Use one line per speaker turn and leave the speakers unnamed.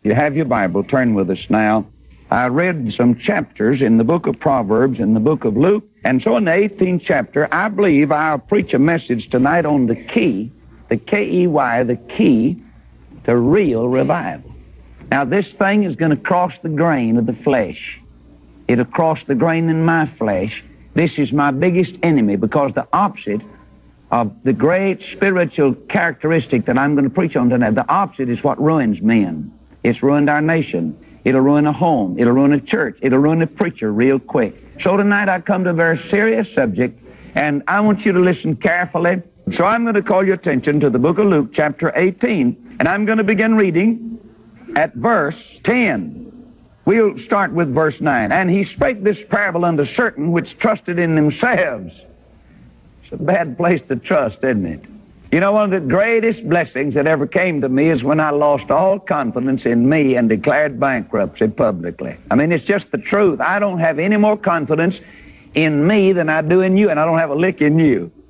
You have your Bible, turn with us now. I read some chapters in the book of Proverbs and the book of Luke, and so in the 18th chapter, I believe I'll preach a message tonight on the key, the K-E-Y, the key to real revival. Now, this thing is going to cross the grain of the flesh. It'll cross the grain in my flesh. This is my biggest enemy, because the opposite of the great spiritual characteristic that I'm going to preach on tonight, the opposite is what ruins men. It's ruined our nation. It'll ruin a home. It'll ruin a church. It'll ruin a preacher real quick. So tonight I come to a very serious subject, and I want you to listen carefully. So I'm going to call your attention to the book of Luke, chapter 18, and I'm going to begin reading at verse 10. We'll start with verse 9. And he spake this parable unto certain which trusted in themselves. It's a bad place to trust, isn't it? You know, one of the greatest blessings that ever came to me is when I lost all confidence in me and declared bankruptcy publicly. I mean, it's just the truth. I don't have any more confidence in me than I do in you, and I don't have a lick in you.